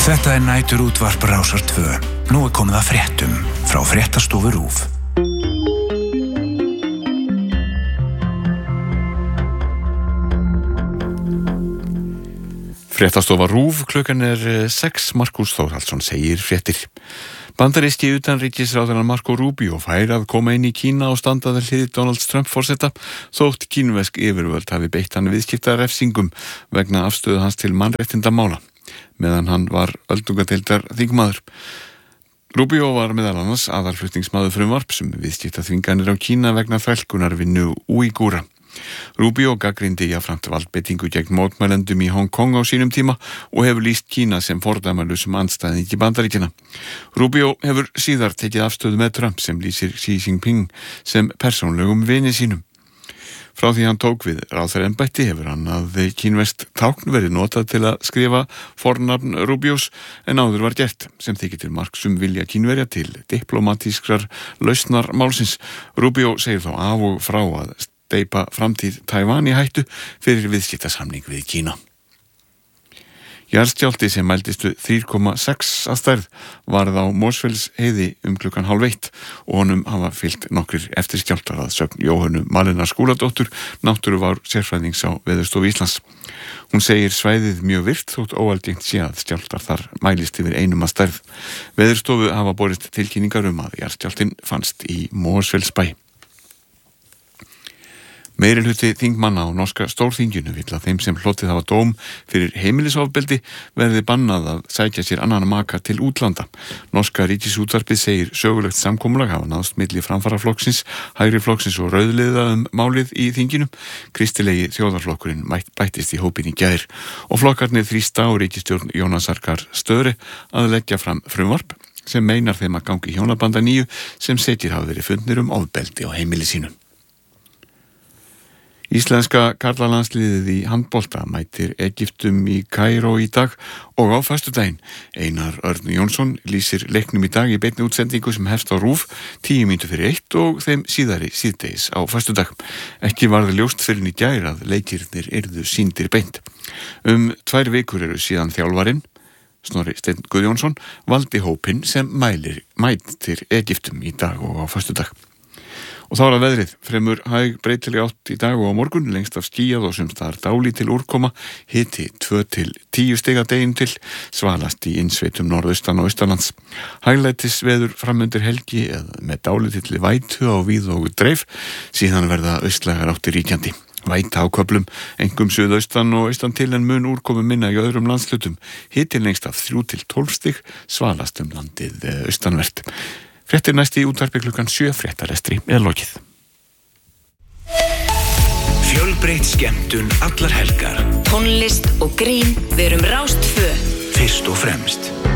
Þetta næturútvarp Rásar 2. Nú komið að fréttum frá Fréttastofu RÚV. Fréttastofa RÚV, klukkan 6, Markús Þórhallsson segir fréttir. Bandaríski utanríkisráðherrann Marco Rubio fær að koma inn í Kína og standa við hlið Donald Trump forseta þótt kínversk yfirvöld hafi beitt hann viðskiptarefsingum vegna afstöðu hans til mannréttindamála, meðan hann var öldungadeildar þingmaður. Rubio var meðal annars aðalflutningsmaður frumvarps viðskiptaþvinganir á Kína vegna þrælkunarvinnu Úígúra. Rubio gagnrýndi jafnframt valdbeitingu gegn mótmælendum í Hong Kong á sínum tíma og hefur lýst Kína sem fordæmalausum andstæðingi Bandaríkjanna. Rubio hefur síðar tekið afstöðu með Trump sem lýsir Xi Jinping sem persónlegum vini sínum. Frá því hann tók við ráðherraembætti hefur hann að kínverskt tákn verið notað til að skrifa fornafn Rubios en áður var gert sem þykir til marks vilja Kínverja til diplomatískrar lausnar málsins. Rubio segir þá af og frá að steypa framtíð Tævan í hættu fyrir viðskiptasamning við Kína. Jarðskjálfti sem mældist 3,6 að stærð varð á Mosfellsheiði klukkan 12:30 og honum hafa fylgt nokkrir eftirskjálftar að sögn Jóhönnu Malinar Skúladóttur, náttúruvár sérfræðings á Veðurstofu Íslands. Hún segir svæðið mjög virkt þótt óalgengt sé að skjálftar þar mælist yfir einum að stærð. Veðurstofu hafa borist tilkynningar að jarðskjálftinn fannst í Mosfellsbæ. Meirihluti þingmanna á norska stórþinginu vill að þeim sem hlotið hafa dóm fyrir heimilisofbeldi verði bannað að sækja sér annan maka til útlanda. Norska ríkisútvarpið segir sögulegt samkomulag hafa náðst milli framfaraflokksins, hægriflokksins og rauðliða málið í þinginu. Kristilegi þjóðarflokkurinn bættist í hópinn í gær og flokkarnir þrýsta á ríkisstjórn Jónasar Gahr Støre að leggja fram frumvarp sem meinar þeim að gangi hjónabanda 9 sem sekir hafa verið fundnir ofbeldi á heimili sínum. Íslenska karlalandsliðið í handbolta mætir Egyptum í Kaíró í dag og á föstudaginn. Einar Örn Jónsson lýsir leiknum í dag í beinni útsendingu sem hefst á RÚV 10 mínútur fyrir 1 og þeim síðari síðdegis á föstudag. Ekki varð ljóst fyrir í gær að leikirnir yrðu sýndir beint. 2 vikur eru síðan þjálfarinn, Snorri Steinn Guðjónsson, valdi hópinn sem mætir Egyptum í dag og á föstudag. Og þá að veðrið, fremur hæg breytileg átt í dag og á morgun, lengst af skýjað og sums staðar dálítil úrkoma, hiti 2 til 10 stig að deginn til, svalast í innsveitum norðaustan og austanlands. Hæglætis veður framundir helgi eða með dálítilli vætu á víð og dreif, síðan verða austlægar áttir ríkjandi. Væta á köflum, einkum suðaustan og austan til en mun úrkomu minna í öðrum landslutum, hiti lengst af 3 til 12 stig, svalast landið austanvert. Fréttir næst í útvarpi klukkan 7, fréttarestri lokið. Fjölbreytt skemmtun allar helgar. Tónlist og grín, við erum Rás 2. Fyrst og fremst.